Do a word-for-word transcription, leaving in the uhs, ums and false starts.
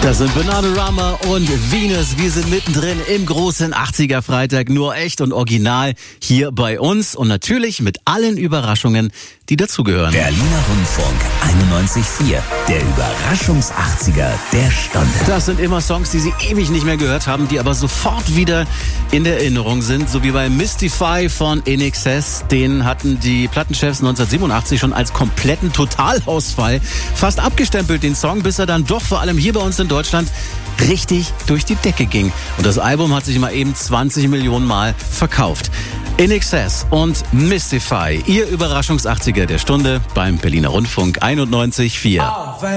Das sind Bananarama und Venus. Wir sind mittendrin im großen achtziger Freitag. Nur echt und original hier bei uns. Und natürlich mit allen Überraschungen, die dazugehören. Berliner Rundfunk einundneunzig Komma vier. Der Überraschungs-achtziger der Stunde. Das sind immer Songs, die Sie ewig nicht mehr gehört haben, die aber sofort wieder in der Erinnerung sind. So wie bei Mystify von In Excess. Den hatten die Plattenchefs neunzehnhundertsiebenundachtzig schon als kompletten Totalausfall fast abgestempelt, den Song, bis er dann doch vor allem hier bei uns in Deutschland richtig durch die Decke ging. Und das Album hat sich mal eben zwanzig Millionen Mal verkauft. In Excess und Mystify, Ihr Überraschungs-achtziger der Stunde beim Berliner Rundfunk einundneunzig Komma vier.